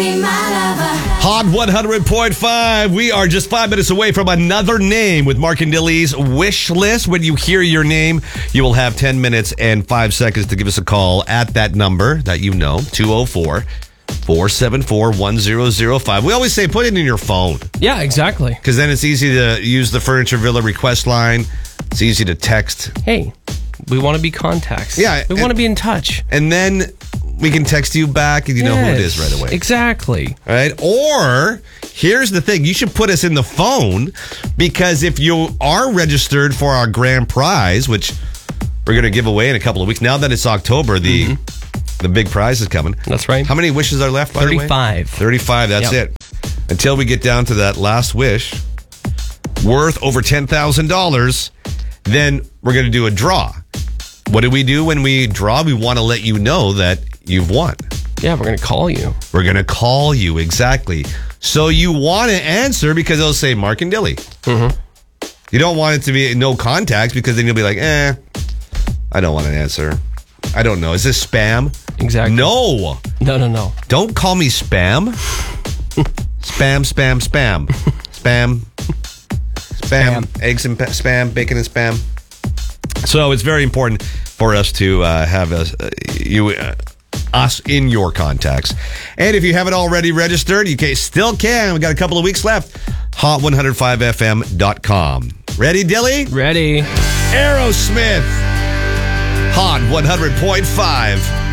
be my lover. Hot 100.5. We are just 5 minutes away from another name with Mark and Dilly's wish list. When you hear your name, you will have 10 minutes and 5 seconds to give us a call at that number that you know, 204-474-1005. We always say put it in your phone. Yeah, exactly. Because then it's easy to use the Furniture Villa request line. It's easy to text. Hey, we want to be contacts. Yeah. We want to be in touch. And then we can text you back and you know who it is right away. Exactly. All right. Or here's the thing. You should put us in the phone because if you are registered for our grand prize, which we're going to give away in a couple of weeks. Now that it's October, the big prize is coming. That's right. How many wishes are left, by the way? 35. 35. That's it. Until we get down to that last wish worth over $10,000, then we're going to do a draw. What do we do when we draw? We want to let you know that you've won. Yeah, we're going to call you. We're going to call you, exactly. So you want to answer because they'll say Mark and Dilly. Mm-hmm. You don't want it to be no contacts because then you'll be like, I don't want to answer. I don't know. Is this spam? Exactly. No. No. Don't call me spam. Spam. Eggs and spam, bacon and spam. So it's very important for us to have us in your contacts. And if you haven't already registered, you still can. We got a couple of weeks left. Hot105fm.com. Ready, Dilly? Ready. Aerosmith. Hot 100.5.